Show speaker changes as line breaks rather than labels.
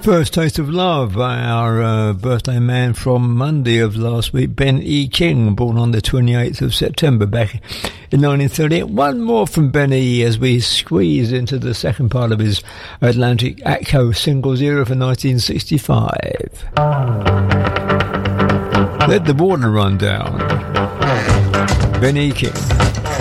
First Taste of Love by our birthday man from Monday of last week, Ben E. King, born on the 28th of September back in 1938. One more from Ben E. as we squeeze into the second part of his Atlantic Atco singles era for 1965. Let the Water Run Down. Ben E. King.